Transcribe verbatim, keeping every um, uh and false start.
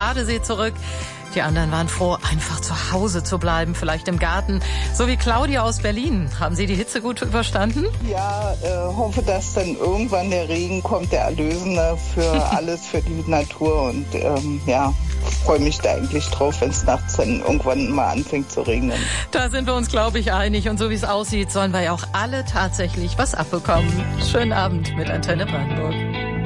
Badesee zurück. Die anderen waren froh, einfach zu Hause zu bleiben, vielleicht im Garten. So wie Claudia aus Berlin. Haben Sie die Hitze gut überstanden? Ja, äh, hoffe, dass dann irgendwann der Regen kommt, der Erlösende für alles, für die Natur. Und ähm, ja, freue mich da eigentlich drauf, wenn es nachts dann irgendwann mal anfängt zu regnen. Da sind wir uns, glaube ich, einig. Und so wie es aussieht, sollen wir ja auch alle tatsächlich was abbekommen. Schönen Abend mit Antenne Brandenburg.